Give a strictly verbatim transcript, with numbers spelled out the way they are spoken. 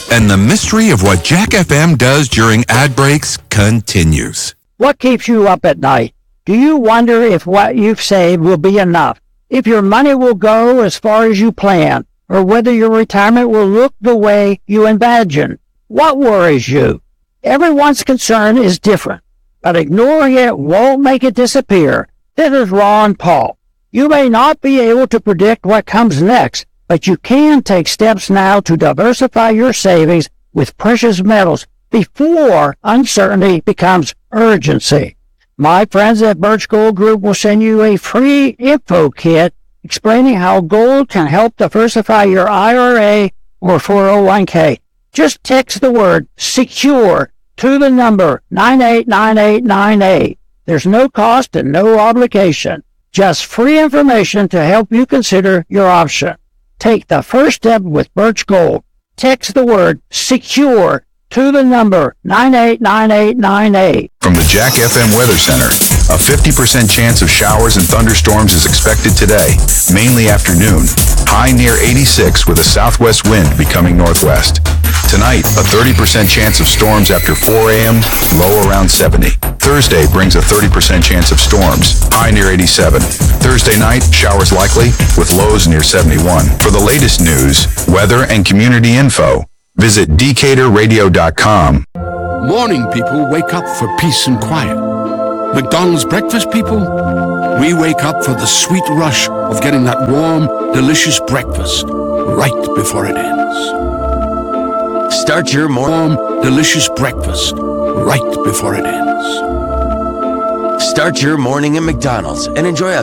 And the mystery of what Jack F M does during ad breaks continues. What keeps you up at night? Do you wonder if what you've saved will be enough? If your money will go as far as you plan? Or whether your retirement will look the way you imagine? What worries you? Everyone's concern is different, but ignoring it won't make it disappear. This is Ron Paul. You may not be able to predict what comes next, but you can take steps now to diversify your savings with precious metals before uncertainty becomes urgency. My friends at Birch Gold Group will send you a free info kit explaining how gold can help diversify your I R A or four oh one k. Just text the word SECURE to the number nine eight nine eight nine eight. There's no cost and no obligation. Just free information to help you consider your option. Take the first step with Birch Gold. Text the word SECURE to the number nine eight nine eight nine eight. From the Jack F M Weather Center, a fifty percent chance of showers and thunderstorms is expected today, mainly afternoon. High near eighty-six with a southwest wind becoming northwest. Tonight, a thirty percent chance of storms after four a.m., low around seventy. Thursday brings a thirty percent chance of storms, high near eighty-seven. Thursday night, showers likely, with lows near seventy-one. For the latest news, weather, and community info, visit decatur radio dot com. Morning people wake up for peace and quiet. McDonald's breakfast people, we wake up for the sweet rush of getting that warm, delicious breakfast right before it ends. Start your warm, delicious breakfast right before it ends. Start your morning at McDonald's and enjoy a